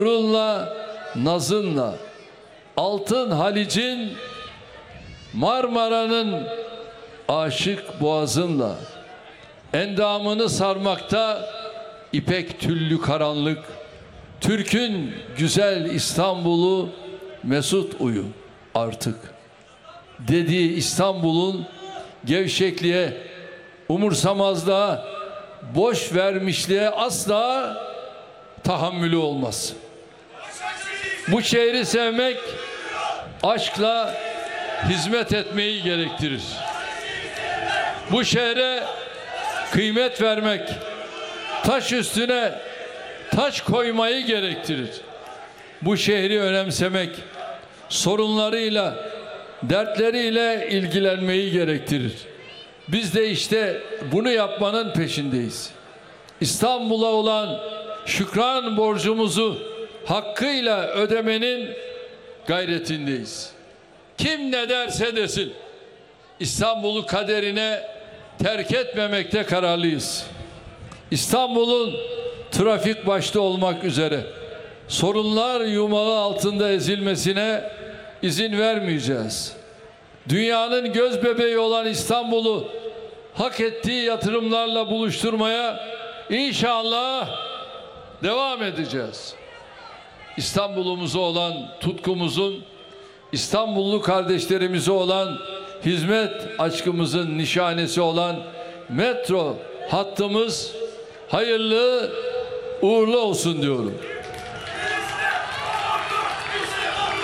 Nurunla, nazınla, altın Halic'in, Marmara'nın aşık boğazınla, endamını sarmakta ipek tüllü karanlık, Türk'ün güzel İstanbul'u mesut uyu artık. Dediği İstanbul'un gevşekliğe, umursamazlığa, boş vermişliğe asla tahammülü olmaz. Bu şehri sevmek, aşkla hizmet etmeyi gerektirir. Bu şehre kıymet vermek, taş üstüne taş koymayı gerektirir. Bu şehri önemsemek, sorunlarıyla, dertleriyle ilgilenmeyi gerektirir. Biz de işte bunu yapmanın peşindeyiz. İstanbul'a olan şükran borcumuzu hakkıyla ödemenin gayretindeyiz. Kim ne derse desin, İstanbul'u kaderine terk etmemekte kararlıyız. İstanbul'un trafik başta olmak üzere sorunlar yumağı altında ezilmesine izin vermeyeceğiz. Dünyanın göz bebeği olan İstanbul'u hak ettiği yatırımlarla buluşturmaya inşallah devam edeceğiz. İstanbul'umuza olan tutkumuzun, İstanbullu kardeşlerimize olan hizmet aşkımızın nişanesi olan metro hattımız hayırlı uğurlu olsun diyorum.